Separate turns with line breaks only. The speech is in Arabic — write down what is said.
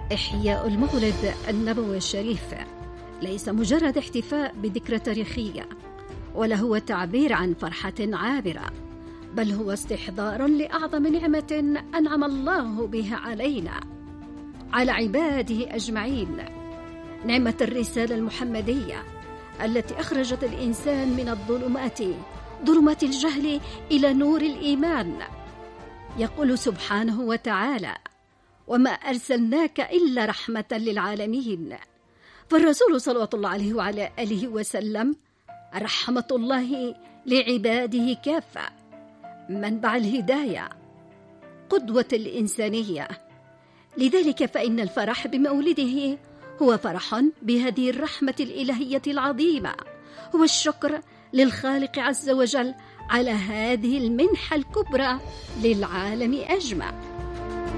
إحياء المولد النبوي الشريف ليس مجرد احتفاء بذكرى تاريخية، ولا هو تعبير عن فرحة عابرة، بل هو استحضار لأعظم نعمة أنعم الله بها علينا، على عباده أجمعين، نعمة الرسالة المحمدية التي أخرجت الإنسان من ظلمات الجهل إلى نور الإيمان. يقول سبحانه وتعالى: وما أرسلناك إلا رحمة للعالمين. فالرسول صلى الله عليه وعلى آله وسلم رحمة الله لعباده كافة، منبع الهداية، قدوة الإنسانية. لذلك فإن الفرح بمولده هو فرح بهذه الرحمة الإلهية العظيمة، هو الشكر للخالق عز وجل على هذه المنحة الكبرى للعالم أجمع.